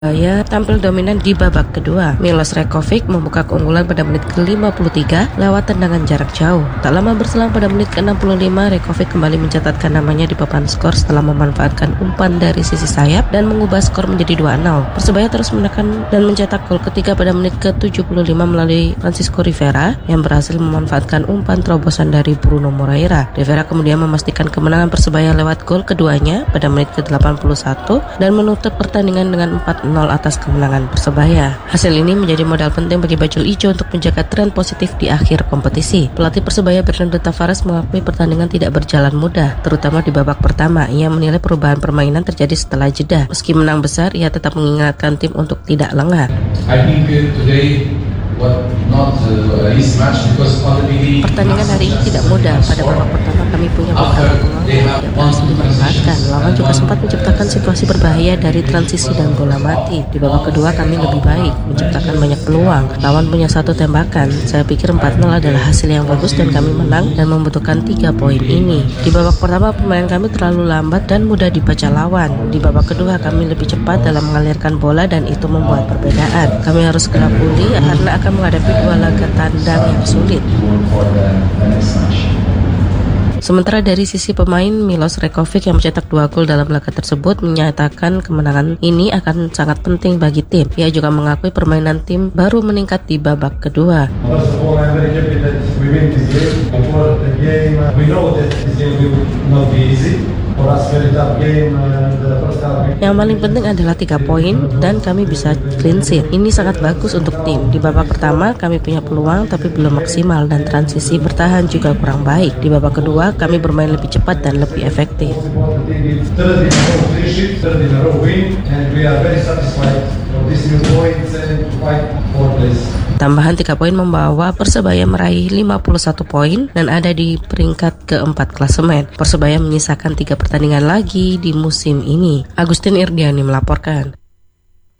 Persebaya tampil dominan di babak kedua. Milos Rekovic membuka keunggulan pada menit ke-53 lewat tendangan jarak jauh. Tak lama berselang pada menit ke-65, Rekovic kembali mencatatkan namanya di papan skor setelah memanfaatkan umpan dari sisi sayap dan mengubah skor menjadi 2-0. Persebaya terus menekan dan mencetak gol ketiga pada menit ke-75 melalui Francisco Rivera yang berhasil memanfaatkan umpan terobosan dari Bruno Moreira. Rivera kemudian memastikan kemenangan Persebaya lewat gol keduanya pada menit ke-81 dan menutup pertandingan dengan 4-0 atas kemenangan Persebaya. Hasil ini menjadi modal penting bagi Bajul Ijo untuk menjaga tren positif di akhir kompetisi. Pelatih Persebaya Bernardo Tavares mengakui pertandingan tidak berjalan mudah, terutama di babak pertama. Ia menilai perubahan permainan terjadi setelah jeda. Meski menang besar, ia tetap mengingatkan tim untuk tidak lengah. Pertandingan hari ini tidak mudah. Pada babak pertama kami punya beberapa peluang yang tidak berhasil dimanfaatkan. Lawan juga sempat menciptakan situasi berbahaya dari transisi dan bola mati. Di babak kedua kami lebih baik, menciptakan banyak peluang. Lawan punya satu tembakan. Saya pikir 4-0 adalah hasil yang bagus dan kami menang dan membutuhkan 3 poin ini. Di babak pertama pemain kami terlalu lambat dan mudah dibaca lawan. Di babak kedua kami lebih cepat dalam mengalirkan bola dan itu membuat perbedaan. Kami harus segera pulih karena akan menghadapi 2 laga tandang yang sulit. Sementara dari sisi pemain, Milos Rekovic yang mencetak 2 gol dalam laga tersebut menyatakan kemenangan ini akan sangat penting bagi tim. Ia juga mengakui permainan tim baru meningkat di babak kedua. Yang paling penting adalah 3 poin dan kami bisa clean sheet. Ini sangat bagus untuk tim. Di babak pertama kami punya peluang tapi belum maksimal dan transisi bertahan juga kurang baik. Di babak kedua kami bermain lebih cepat dan lebih efektif. Tambahan 3 poin membawa Persebaya meraih 51 poin dan ada di peringkat keempat klasemen. Persebaya menyisakan 3 pertandingan lagi di musim ini. Agustin Irdiani melaporkan.